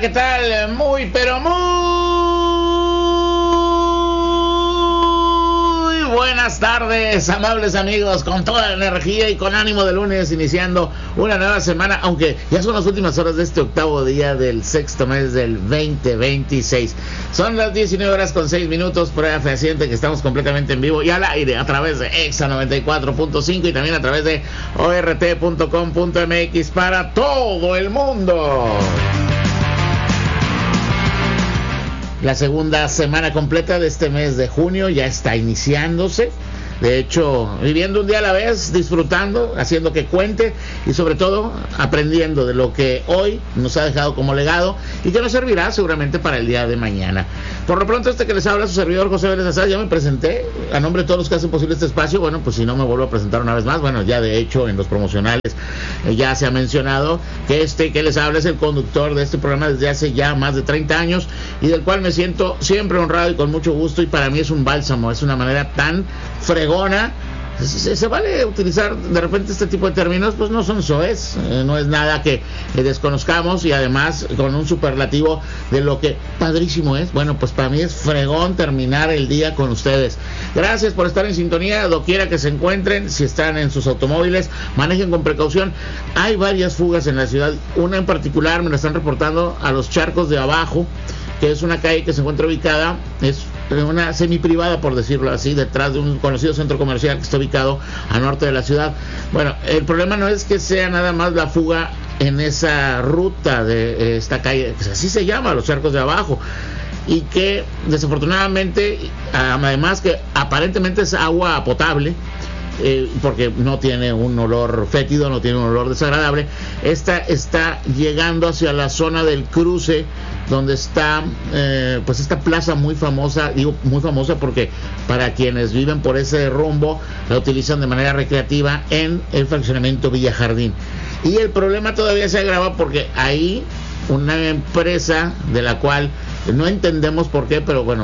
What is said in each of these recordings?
¿Qué tal? Muy, pero muy buenas tardes, amables amigos, con toda la energía y con ánimo de lunes, iniciando una nueva semana, aunque ya son las últimas horas de este octavo día del sexto mes del 2026. Son las 19 horas con 6 minutos, prueba fehaciente que estamos completamente en vivo y al aire a través de EXA 94.5 y también a través de ort.com.mx para todo el mundo. La segunda semana completa de este mes de junio ya está iniciándose. De hecho, viviendo un día a la vez, disfrutando, haciendo que cuente y sobre todo aprendiendo de lo que hoy nos ha dejado como legado y que nos servirá seguramente para el día de mañana. Por lo pronto, que les habla su servidor José Vélez Azar, ya me presenté a nombre de todos los que hacen posible este espacio. Bueno, pues si no me vuelvo a presentar una vez más, bueno, ya de hecho en los promocionales ya se ha mencionado que que les habla es el conductor de este programa desde hace ya más de 30 años y del cual me siento siempre honrado y con mucho gusto, y para mí es un bálsamo, es una manera tan fregona. Se vale utilizar de repente este tipo de términos, pues no son soez, no es nada que desconozcamos, y además con un superlativo de lo que padrísimo es. Bueno, pues para mí es fregón terminar el día con ustedes. Gracias por estar en sintonía, doquiera que se encuentren. Si están en sus automóviles, manejen con precaución. Hay varias fugas en la ciudad, una en particular me la están reportando a los Charcos de Abajo, que es una calle que se encuentra ubicada, es una semi-privada, por decirlo así, detrás de un conocido centro comercial que está ubicado al norte de la ciudad. Bueno, el problema no es que sea nada más la fuga en esa ruta de esta calle, pues así se llama, los Charcos de Abajo, y que desafortunadamente, además que aparentemente es agua potable, porque no tiene un olor fétido, no tiene un olor desagradable. Esta está llegando hacia la zona del cruce donde está pues esta plaza muy famosa. Digo muy famosa porque para quienes viven por ese rumbo la utilizan de manera recreativa en el fraccionamiento Villa Jardín, y el problema todavía se agrava porque ahí una empresa de la cual no entendemos por qué, pero bueno,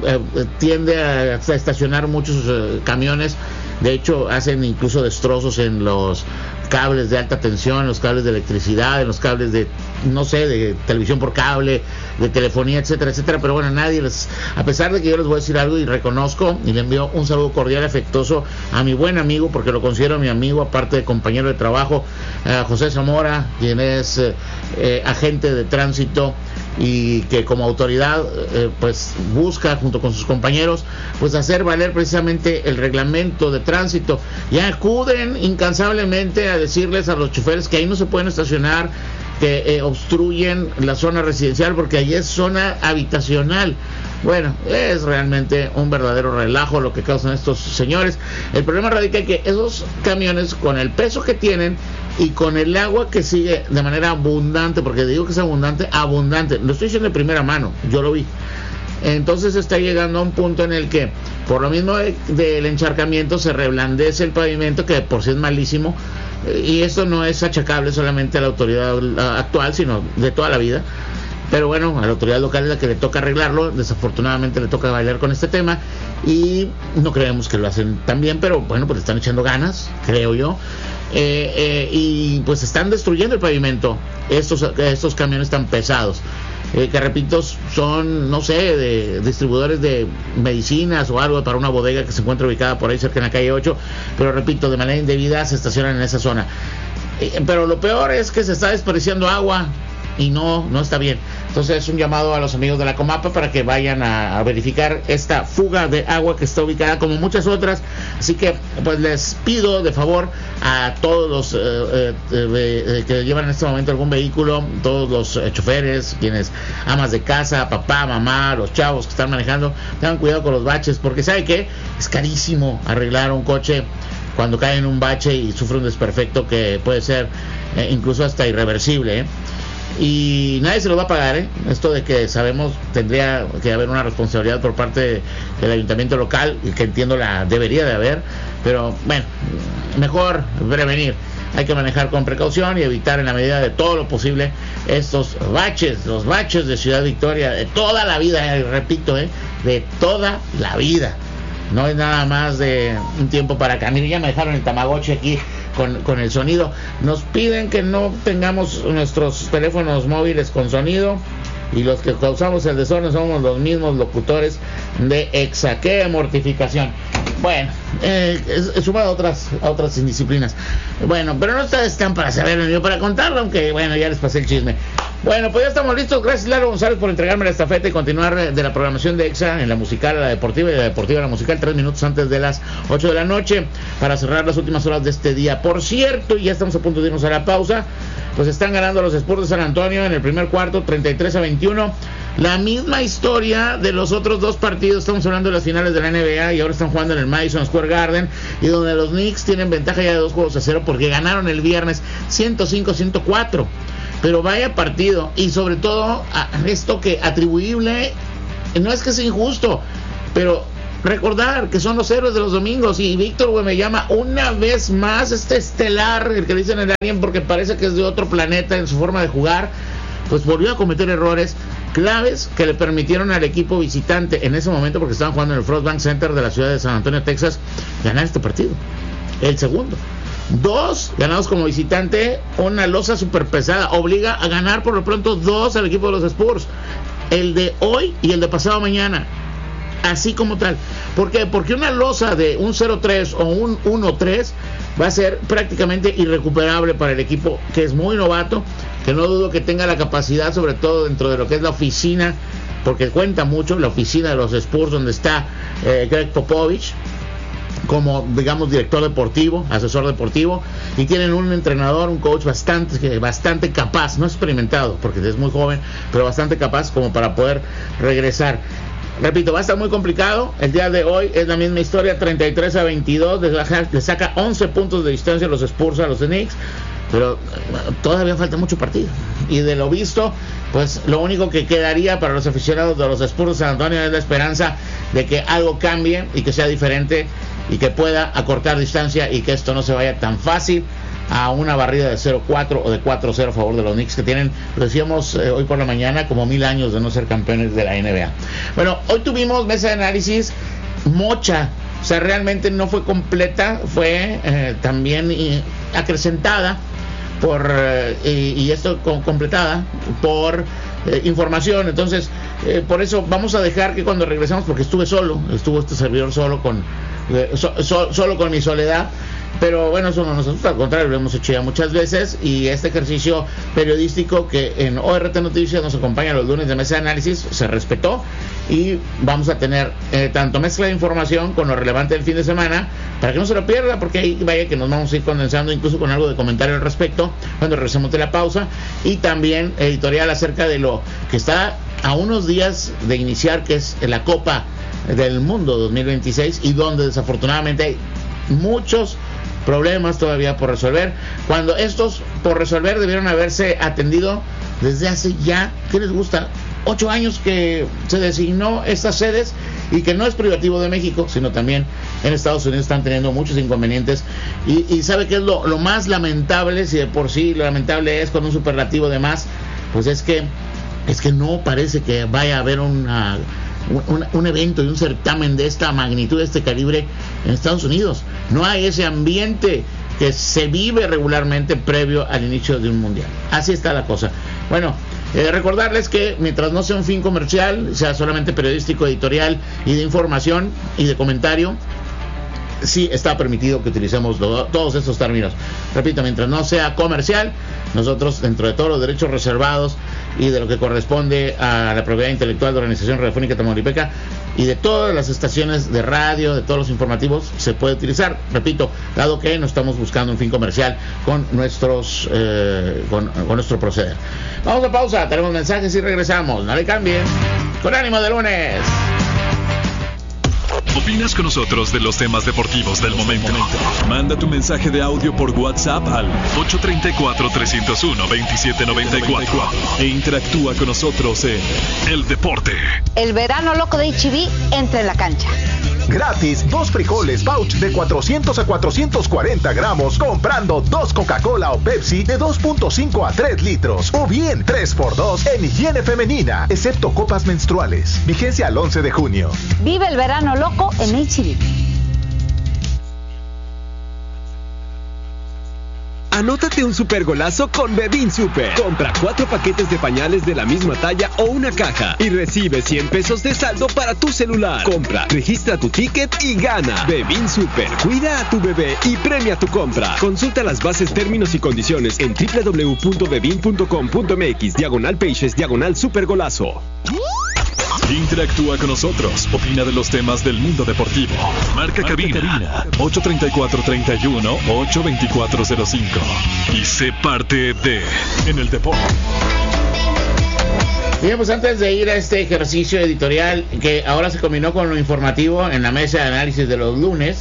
tiende a estacionar muchos camiones. De hecho, hacen incluso destrozos en los cables de alta tensión, en los cables de electricidad, en los cables de, no sé, de televisión por cable, de telefonía, etcétera, etcétera. Pero bueno, nadie les, a pesar de que yo les voy a decir algo y reconozco y le envío un saludo cordial, afectuoso a mi buen amigo, porque lo considero mi amigo, aparte de compañero de trabajo, José Zamora, quien es agente de tránsito y que como autoridad pues busca junto con sus compañeros pues hacer valer precisamente el reglamento de tránsito, y acuden incansablemente a decirles a los choferes que ahí no se pueden estacionar, que obstruyen la zona residencial porque ahí es zona habitacional. Bueno, es realmente un verdadero relajo lo que causan estos señores. El problema radica en que esos camiones, con el peso que tienen y con el agua que sigue de manera abundante, porque digo que es abundante, lo estoy diciendo de primera mano, yo lo vi. Entonces está llegando a un punto en el que, por lo mismo del encharcamiento, se reblandece el pavimento, que de por sí es malísimo, y esto no es achacable solamente a la autoridad actual, sino de toda la vida. Pero bueno, a la autoridad local es la que le toca arreglarlo. Desafortunadamente le toca bailar con este tema y no creemos que lo hacen tan bien, pero bueno, pues le están echando ganas, creo yo. Y pues están destruyendo el pavimento estos camiones tan pesados, que repito, son, no sé, de distribuidores de medicinas o algo para una bodega que se encuentra ubicada por ahí cerca en la calle 8, pero repito, de manera indebida se estacionan en esa zona. Pero lo peor es que se está desperdiciando agua y no está bien. Entonces es un llamado a los amigos de la Comapa para que vayan a verificar esta fuga de agua que está ubicada como muchas otras. Así que pues les pido de favor a todos los que llevan en este momento algún vehículo, todos los choferes, quienes, amas de casa, papá, mamá, los chavos que están manejando, tengan cuidado con los baches, porque ¿sabe qué? Es carísimo arreglar un coche cuando cae en un bache y sufre un desperfecto que puede ser incluso hasta irreversible, y nadie se lo va a pagar, esto de que sabemos tendría que haber una responsabilidad por parte del ayuntamiento local, y que entiendo la debería de haber, pero bueno, mejor prevenir. Hay que manejar con precaución y evitar en la medida de todo lo posible estos baches, los baches de Ciudad Victoria de toda la vida, repito, de toda la vida. No es nada más de un tiempo para acá. Miren, ya me dejaron el Tamagotchi aquí con el sonido. Nos piden que no tengamos nuestros teléfonos móviles con sonido. y los que causamos el desorden somos los mismos locutores de EXA. ¡Qué mortificación! Bueno, sumado a otras indisciplinas. Bueno, pero no están para saberlo ni yo para contarlo, aunque bueno, ya les pasé el chisme. Bueno, pues ya estamos listos. Gracias, Lalo González, por entregarme la estafeta y continuar de la programación de EXA en la musical a la deportiva y de la deportiva a la musical 3 minutos antes de las 8 de la noche para cerrar las últimas horas de este día. Por cierto, ya estamos a punto de irnos a la pausa. Pues están ganando los Spurs de San Antonio en el primer cuarto, 33-21. La misma historia de los otros dos partidos. Estamos hablando de las finales de la NBA y ahora están jugando en el Madison Square Garden, y donde los Knicks tienen ventaja ya de 2-0 porque ganaron el viernes 105-104. Pero vaya partido, y sobre todo esto que atribuible, no es que sea injusto, pero recordar que son los héroes de los domingos, y Víctor Wembanyama una vez más, estelar, el que dicen el alien porque parece que es de otro planeta en su forma de jugar, pues volvió a cometer errores claves que le permitieron al equipo visitante en ese momento, porque estaban jugando en el Frost Bank Center de la ciudad de San Antonio, Texas, ganar este partido, el segundo. 2 ganados como visitante, una losa super pesada, obliga a ganar por lo pronto 2 al equipo de los Spurs, el de hoy y el de pasado mañana, así como tal. ¿Por qué? Porque una losa de un 0-3 o un 1-3 va a ser prácticamente irrecuperable para el equipo, que es muy novato, que no dudo que tenga la capacidad, sobre todo dentro de lo que es la oficina, porque cuenta mucho la oficina de los Spurs, donde está Greg Popovich como, digamos, director deportivo, asesor deportivo, y tienen un entrenador, un coach bastante capaz, no experimentado porque es muy joven, pero bastante capaz como para poder regresar. Repito, va a estar muy complicado. El día de hoy es la misma historia, 33-22, le saca 11 puntos de distancia a los Spurs a los Knicks, pero todavía falta mucho partido, y de lo visto, pues lo único que quedaría para los aficionados de los Spurs de San Antonio es la esperanza de que algo cambie y que sea diferente y que pueda acortar distancia, y que esto no se vaya tan fácil a una barrida de 0-4 o de 4-0 a favor de los Knicks, que tienen, lo decíamos hoy por la mañana, como 1000 años de no ser campeones de la NBA. Bueno, hoy tuvimos mesa de análisis mocha, o sea, realmente no fue completa, fue también acrecentada por y esto completada por información. Entonces, por eso vamos a dejar que cuando regresemos, porque estuvo este servidor solo con mi soledad, pero bueno, eso no nos asusta, al contrario, lo hemos hecho ya muchas veces, y este ejercicio periodístico que en ORT Noticias nos acompaña los lunes de mesa de análisis se respetó, y vamos a tener tanto mezcla de información con lo relevante del fin de semana, para que no se lo pierda, porque ahí vaya que nos vamos a ir condensando, incluso con algo de comentario al respecto cuando regresemos de la pausa, y también editorial acerca de lo que está a unos días de iniciar, que es la Copa del Mundo 2026, y donde desafortunadamente hay muchos problemas todavía por resolver, cuando estos por resolver debieron haberse atendido desde hace ya, ¿qué les gusta? 8 años que se designó estas sedes, y que no es privativo de México, sino también en Estados Unidos están teniendo muchos inconvenientes, y sabe que es lo más lamentable, si de por sí lo lamentable es con un superlativo de más, pues es que no parece que vaya a haber un evento y un certamen de esta magnitud, de este calibre en Estados Unidos. No hay ese ambiente que se vive regularmente previo al inicio de un mundial. Así está la cosa. Bueno, recordarles que mientras no sea un fin comercial, sea solamente periodístico, editorial y de información y de comentario, sí está permitido que utilicemos todos estos términos. Repito, mientras no sea comercial, nosotros, dentro de todos los derechos reservados y de lo que corresponde a la propiedad intelectual de la Organización Radiofónica Tamaulipeca y de todas las estaciones de radio, de todos los informativos, se puede utilizar. Repito, dado que no estamos buscando un fin comercial con nuestro proceder. Vamos a pausa, tenemos mensajes y regresamos. No le cambien. Con ánimo de lunes. ¿Opinas con nosotros de los temas deportivos del momento? Manda tu mensaje de audio por WhatsApp al 834-301-2794 e interactúa con nosotros en El Deporte. El verano loco de H-E-B entra en la cancha. Gratis, 2 frijoles pouch de 400 a 440 gramos comprando 2 Coca-Cola o Pepsi de 2.5 a 3 litros. O bien 3x2 en higiene femenina, excepto copas menstruales. Vigencia al 11 de junio. Vive el verano loco en H-E-B. Anótate un supergolazo con Bebin Super. Compra 4 paquetes de pañales de la misma talla o una caja y recibe 100 pesos de saldo para tu celular. Compra, registra tu ticket y gana. Bebin Super, cuida a tu bebé y premia tu compra. Consulta las bases, términos y condiciones en www.bebin.com.mx/pages/supergolazo. Interactúa con nosotros. Opina de los temas del mundo deportivo. Marca cabina 834-31-82405 y sé parte de En el Deporte. Bien, pues antes de ir a este ejercicio editorial que ahora se combinó con lo informativo en la mesa de análisis de los lunes,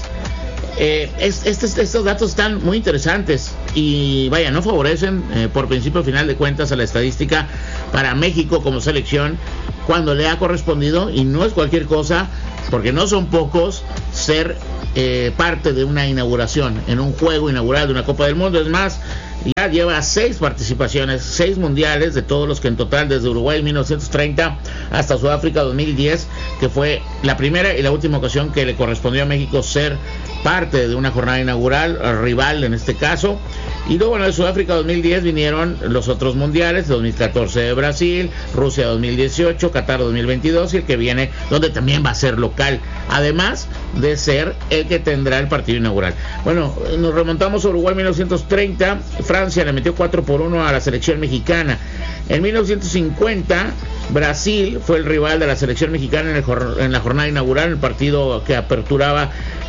estos datos están muy interesantes y vaya, no favorecen por principio final de cuentas a la estadística para México como selección cuando le ha correspondido, y no es cualquier cosa porque no son pocos, ser parte de una inauguración en un juego inaugural de una Copa del Mundo. Es más, ya lleva 6 participaciones, 6 mundiales, de todos los que en total desde Uruguay en 1930 hasta Sudáfrica 2010, que fue la primera y la última ocasión que le correspondió a México ser parte de una jornada inaugural, rival en este caso. Y luego, bueno, de Sudáfrica 2010 vinieron los otros mundiales, 2014 de Brasil, Rusia 2018, Qatar 2022 y el que viene, donde también va a ser local, además de ser el que tendrá el partido inaugural. Bueno, nos remontamos a Uruguay 1930, Francia le metió 4-1 a la selección mexicana. En 1950, Brasil fue el rival de la selección mexicana en la jornada inaugural, el partido que aperturaba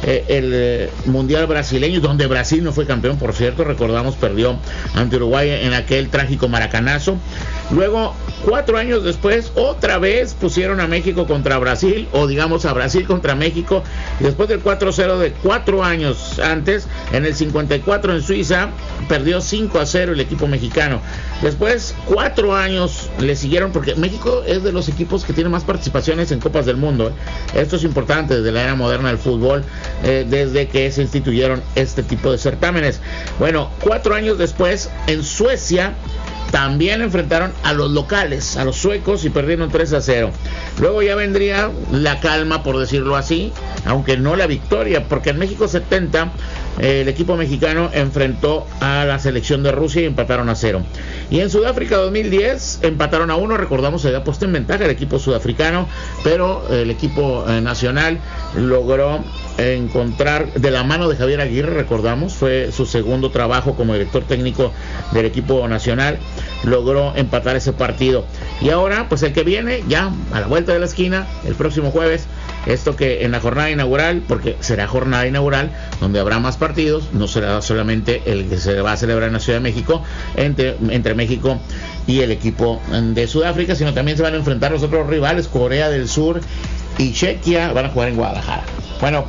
el Mundial brasileño, donde Brasil no fue campeón, por cierto, recordamos, perdió ante Uruguay en aquel trágico maracanazo. Luego, 4 años después, otra vez pusieron a México contra Brasil, o digamos a Brasil contra México, y después del 4-0 de 4 años antes, en el 54 en Suiza, perdió 5-0 el equipo mexicano. Después, 4 años le siguieron, porque México es de los equipos que tiene más participaciones en Copas del Mundo. Esto es importante desde la era moderna del fútbol, desde que se instituyeron este tipo de certámenes. Bueno, 4 años después, en Suecia, también enfrentaron a los locales, a los suecos, y perdieron 3-0. Luego ya vendría la calma, por decirlo así, aunque no la victoria, porque en México 70 el equipo mexicano enfrentó a la selección de Rusia y empataron 0. Y en Sudáfrica 2010 empataron 1, recordamos, se había puesto en ventaja el equipo sudafricano, pero el equipo nacional logró encontrar, de la mano de Javier Aguirre, recordamos, fue su segundo trabajo como director técnico del equipo nacional, logró empatar ese partido. Y ahora, pues el que viene, ya a la vuelta de la esquina, el próximo jueves, esto que en la jornada inaugural, porque será jornada inaugural, donde habrá más partidos, no será solamente el que se va a celebrar en la Ciudad de México, entre México y el equipo de Sudáfrica, sino también se van a enfrentar los otros rivales, Corea del Sur y Chequia, van a jugar en Guadalajara. Bueno,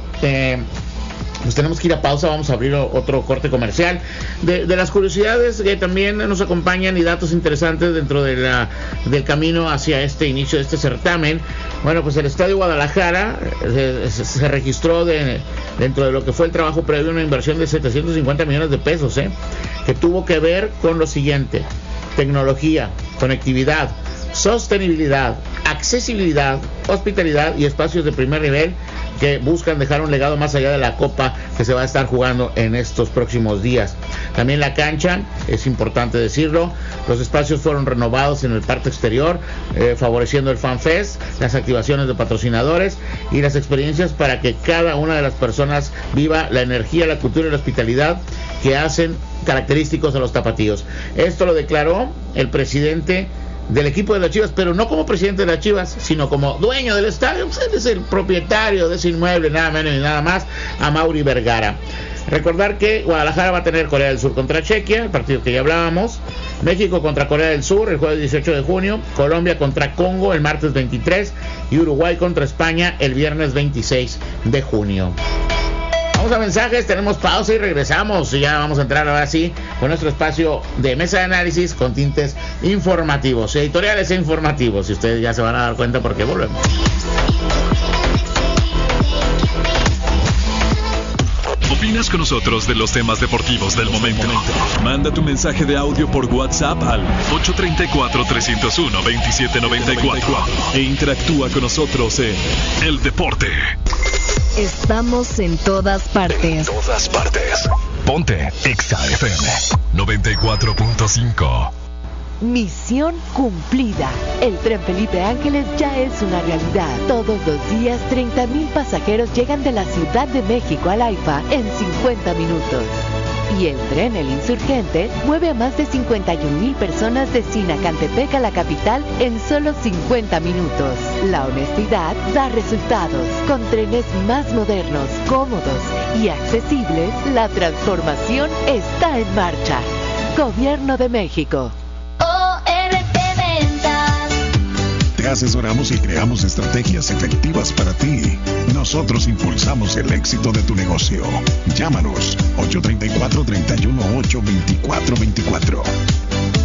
pues tenemos que ir a pausa, vamos a abrir otro corte comercial. De las curiosidades que también nos acompañan y datos interesantes dentro del camino hacia este inicio de este certamen. Bueno, pues el Estadio Guadalajara se registró dentro de lo que fue el trabajo previo una inversión de 750 millones de pesos, que tuvo que ver con lo siguiente: tecnología, conectividad, sostenibilidad, accesibilidad, hospitalidad y espacios de primer nivel que buscan dejar un legado más allá de la Copa que se va a estar jugando en estos próximos días. También la cancha, es importante decirlo, los espacios fueron renovados en el parte exterior, favoreciendo el Fan Fest, las activaciones de patrocinadores y las experiencias para que cada una de las personas viva la energía, la cultura y la hospitalidad que hacen característicos a los tapatíos. Esto lo declaró el presidente del equipo de las Chivas, pero no como presidente de las Chivas, sino como dueño del estadio. Pues él es el propietario de ese inmueble, nada menos y nada más, Amaury Vergara. Recordar que Guadalajara va a tener Corea del Sur contra Chequia, el partido que ya hablábamos, México contra Corea del Sur el jueves 18 de junio, Colombia contra Congo el martes 23 y Uruguay contra España el viernes 26 de junio. Vamos a mensajes, tenemos pausa y regresamos. Y ya vamos a entrar ahora sí con nuestro espacio de mesa de análisis con tintes informativos, editoriales e informativos. Y ustedes ya se van a dar cuenta porque volvemos. ¿Opinas con nosotros de los temas deportivos del momento? Manda tu mensaje de audio por WhatsApp al 834-301-2794 e interactúa con nosotros en El Deporte. Estamos en todas partes. Ponte Exa FM 94.5. Misión cumplida. El tren Felipe Ángeles ya es una realidad. Todos los días 30,000 pasajeros llegan de la Ciudad de México al AIFA en 50 minutos. Y el tren El Insurgente mueve a más de 51,000 personas de Sinacantepec a la capital en solo 50 minutos. La honestidad da resultados. Con trenes más modernos, cómodos y accesibles, la transformación está en marcha. Gobierno de México. Te asesoramos y creamos estrategias efectivas para ti. Nosotros impulsamos el éxito de tu negocio. Llámanos 834-318-2424.